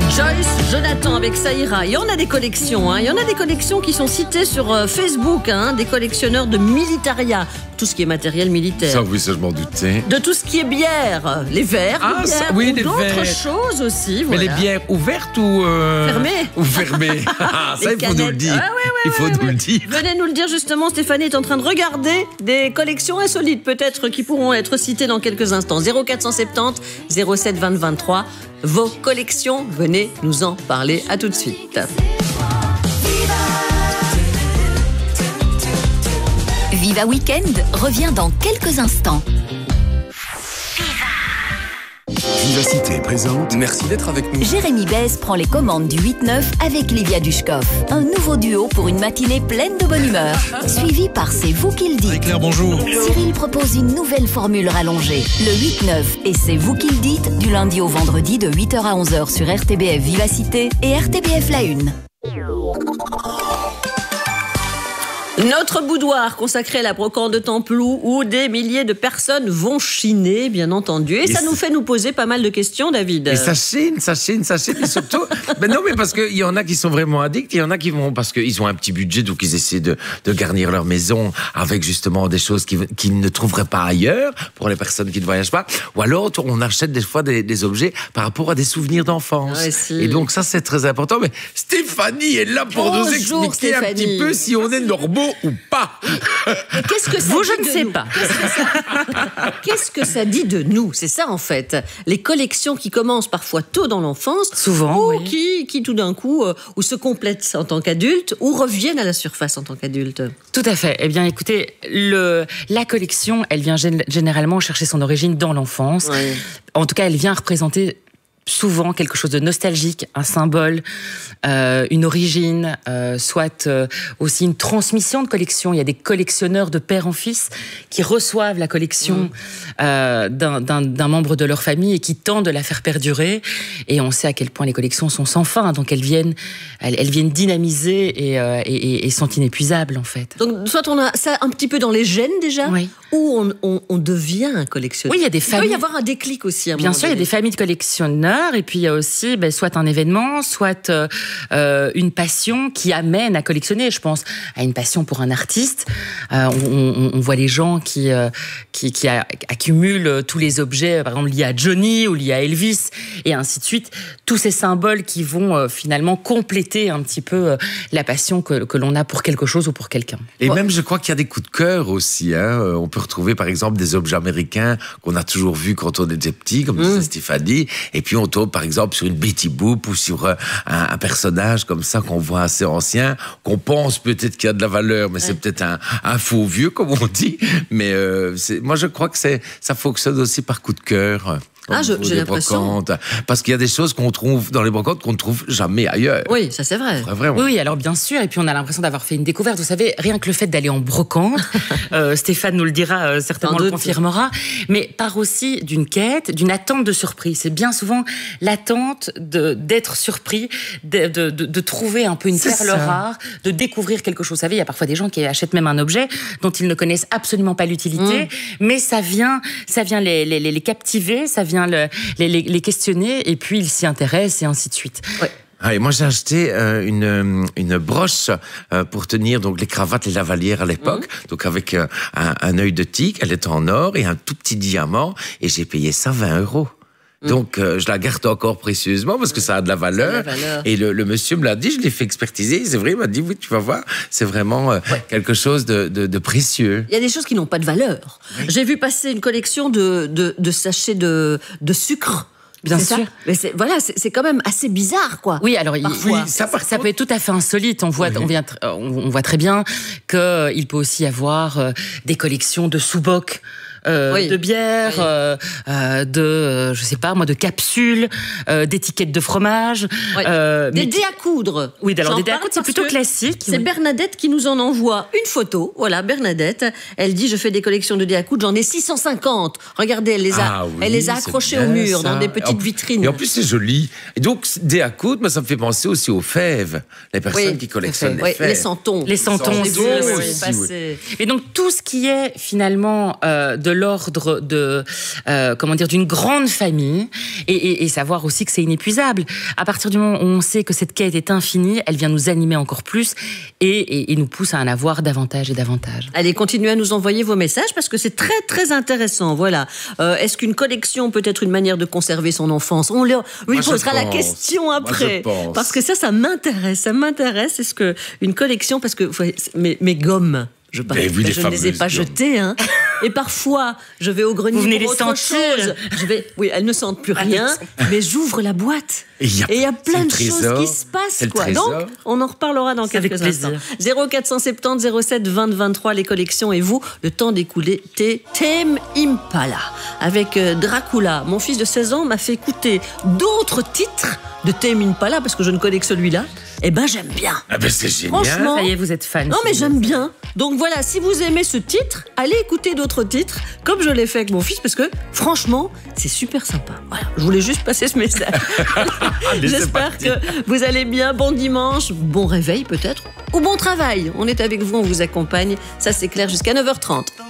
Joyce Jonathan avec ça ira. Il y en a des collections, il y en a des collections qui sont citées sur Facebook, des collectionneurs de militaria, tout ce qui est matériel militaire. Ça, oui, ça, je m'en doutais. De tout ce qui est bière, les verres, Ah, les bières, ça, oui, ou les d'autres verres. choses aussi. Mais Voilà. les bières ouvertes ou... Fermées. Ou fermées. Ah, ça, Les il faut nous le canettes. dire. Il faut nous le dire. Venez nous le dire justement, Stéphanie est en train de regarder des collections insolites peut-être qui pourront être citées dans quelques instants. 0470 07 20 23. Vos collections, venez nous en parler. À tout de suite. Viva Weekend revient dans quelques instants. Vivacité présente. Merci d'être avec nous. Jérémy Bez prend les commandes du 8-9 avec Livia Dushkov. Un nouveau duo pour une matinée pleine de bonne humeur. Suivi par C'est vous qui le dites. Claire, bonjour. Cyril propose une nouvelle formule rallongée. Le 8-9 et C'est vous qui le dites du lundi au vendredi de 8h à 11h sur RTBF Vivacité et RTBF La Une. Notre boudoir consacré à la brocante de Templou où des milliers de personnes vont chiner, bien entendu. Et ça nous fait nous poser pas mal de questions, David. Et ça chine. Et surtout, non, mais parce qu'il y en a qui sont vraiment addicts, il y en a qui vont parce qu'ils ont un petit budget, donc ils essaient de garnir leur maison avec justement des choses qu'ils ne trouveraient pas ailleurs pour les personnes qui ne voyagent pas. Ou alors, on achète des fois des objets par rapport à des souvenirs d'enfance. Ouais, si. Et donc ça, c'est très important. Mais Stéphanie est là pour nous Bonjour, expliquer un Stéphanie. petit peu si on est normaux ou pas. Qu'est-ce que ça Vous, dit je ne de sais nous pas. Qu'est-ce que ça dit de nous? C'est ça, en fait. Les collections qui commencent parfois tôt dans l'enfance. Souvent, Ou oui. qui tout d'un coup, ou se complètent en tant qu'adultes, ou reviennent à la surface en tant qu'adultes. Tout à fait. Eh bien, écoutez, la collection, elle vient généralement chercher son origine dans l'enfance. Ouais. En tout cas, elle vient représenter souvent quelque chose de nostalgique, un symbole, une origine, soit aussi une transmission de collection. Il y a des collectionneurs de père en fils qui reçoivent la collection d'un membre de leur famille et qui tentent de la faire perdurer. Et on sait à quel point les collections sont sans fin, donc elles viennent dynamiser et sont inépuisables en fait. Donc, soit on a ça un petit peu dans les gènes déjà, Oui. ou on devient un collectionneur. Oui, il y a des Il peut familles. y avoir un déclic aussi. À un Bien moment sûr, il y a donné. des familles de collectionneurs et puis il y a aussi soit un événement, soit une passion qui amène à collectionner. Je pense à une passion pour un artiste. On voit les gens qui accumulent tous les objets, par exemple liés à Johnny ou liés à Elvis et ainsi de suite. Tous ces symboles qui vont finalement compléter un petit peu la passion que l'on a pour quelque chose ou pour quelqu'un. Et même, je crois qu'il y a des coups de cœur aussi. On peut retrouver, par exemple, des objets américains qu'on a toujours vus quand on était petit, comme disait Stéphanie. Et puis, on tombe, par exemple, sur une Betty Boop ou sur un personnage comme ça qu'on voit assez ancien, qu'on pense peut-être qu'il y a de la valeur, mais c'est peut-être un faux vieux, comme on dit. Mais moi, je crois que ça fonctionne aussi par coup de cœur. J'ai l'impression. Parce qu'il y a des choses qu'on trouve dans les brocantes qu'on ne trouve jamais ailleurs. Oui, ça c'est vrai. Vraiment. Oui, alors bien sûr, et puis on a l'impression d'avoir fait une découverte. Vous savez, rien que le fait d'aller en brocante, Stéphane nous le dira, certainement le confirmera, mais part aussi d'une quête, d'une attente de surprise. C'est bien souvent l'attente d'être surpris, de trouver un peu une perle rare, de découvrir quelque chose. Vous savez, il y a parfois des gens qui achètent même un objet dont ils ne connaissent absolument pas l'utilité, mais ça vient les captiver, ça vient les questionner, et puis ils s'y intéressent, et ainsi de suite. Ouais. Ah, et moi, j'ai acheté une broche pour tenir donc les cravates, les lavalières à l'époque, donc avec un œil de tigre, elle est en or et un tout petit diamant, et j'ai payé ça 20 €. Donc, je la garde encore précieusement parce que ça a de la valeur. Et le monsieur me l'a dit, je l'ai fait expertiser. C'est vrai, il m'a dit, oui, tu vas voir, c'est vraiment quelque chose de précieux. Il y a des choses qui n'ont pas de valeur. Oui. J'ai vu passer une collection de sachets de sucre. Bien sûr. Mais c'est quand même assez bizarre, quoi. Oui, alors parfois. ça peut être tout à fait insolite. On voit très bien qu'il peut aussi y avoir des collections de sous-bocs. De bière, je sais pas moi, de capsules, d'étiquettes de fromage. Des dés à coudre. Oui, alors des dés à coudre, c'est plutôt classique. C'est Bernadette qui nous en envoie une photo. Voilà, Bernadette. Elle dit, je fais des collections de dés à coudre, j'en ai 650. Regardez, elle les a accrochés au mur, dans des petites vitrines. Et en plus, c'est joli. Et donc, dés à coudre, ça me fait penser aussi aux fèves. Les personnes qui collectionnent les fèves. Les santons. Les santons aussi. Oui. Et donc, tout ce qui est finalement de de l'ordre de, comment dire, d'une grande famille et savoir aussi que c'est inépuisable. À partir du moment où on sait que cette quête est infinie, elle vient nous animer encore plus et nous pousse à en avoir davantage et davantage. Allez, continuez à nous envoyer vos messages parce que c'est très très intéressant. Voilà. Est-ce qu'une collection peut être une manière de conserver son enfance? On lui posera la question après. Parce que ça m'intéresse. Ça m'intéresse. Est-ce qu'une collection, parce que mes gommes, je ne les ai pas jetées, hein. Et parfois, je vais au grenier pour autre chose. Oui, elles ne sentent plus rien, mais j'ouvre la boîte. Et il y a plein de choses qui se passent, quoi. Donc, on en reparlera dans quelques instants. 0470 07 20 23, les collections et vous, le temps d'écouter Tame Impala avec Dracula. Mon fils de 16 ans m'a fait écouter d'autres titres de Tame Impala parce que je ne connais que celui-là. Eh ben, j'aime bien. Ah ben, c'est génial. Franchement, ça y est, vous êtes fan. Non, mais j'aime bien. Donc voilà, si vous aimez ce titre, allez écouter d'autres titres, comme je l'ai fait avec mon fils, parce que franchement, c'est super sympa. Voilà, je voulais juste passer ce message. J'espère que vous allez bien. Bon dimanche, bon réveil peut-être, ou bon travail. On est avec vous, on vous accompagne. Ça, c'est clair, jusqu'à 9h30.